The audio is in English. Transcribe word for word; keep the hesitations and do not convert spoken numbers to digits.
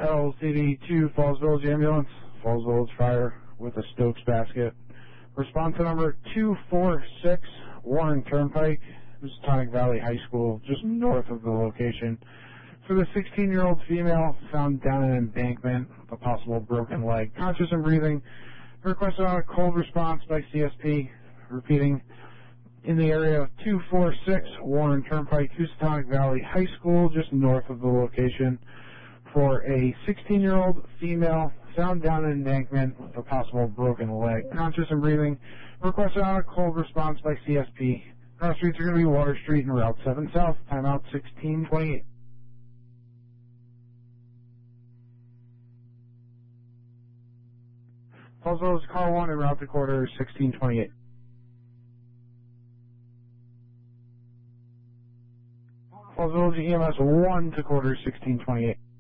L C D two, Falls Village Ambulance, Falls Village Fire with a Stokes basket. Response to number two four six, Warren Turnpike, Housatonic Valley High School, just north of the location. For the sixteen-year-old female found down an embankment with a possible broken leg, conscious and breathing. Requested on a cold response by C S P. Repeating, in the area of two four six, Warren Turnpike, Housatonic Valley High School, just north of the location, for a sixteen-year-old female found down an embankment with a possible broken leg, conscious and breathing. Requested on a cold response by C S P. Cross streets are going to be Water Street and Route seven South. Timeout sixteen twenty-eight. Falls Village Car one and route to quarter sixteen twenty-eight. Falls Village E M S one to quarter sixteen twenty-eight.